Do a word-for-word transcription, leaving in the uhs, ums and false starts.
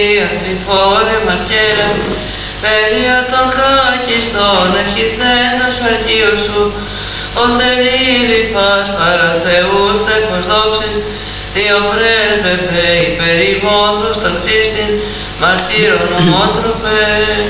Τριφόρε μαρκέρα, περία των κακιστών εχηθέντας αρκείου σου, ο θελήλη πας παραθεούς τέχος δόξης, δύο πρέσβευε υπερ ημών προς τον κτίστην, μαρτύρων ομότροπε.